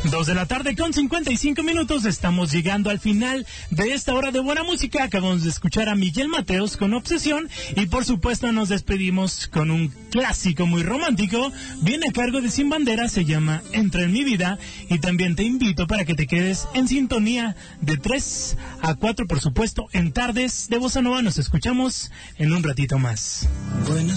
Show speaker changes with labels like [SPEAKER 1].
[SPEAKER 1] 2 de la tarde con 55 minutos. Estamos llegando al final de esta hora de buena música. Acabamos de escuchar a Miguel Mateos con Obsesión. Y por supuesto nos despedimos con un clásico muy romántico. Viene a cargo de Sin Bandera, se llama Entra en mi vida. Y también te invito para que te quedes en sintonía de 3 a 4, por supuesto, en Tardes de Bossa Nova. Nos escuchamos en un ratito más. Bueno.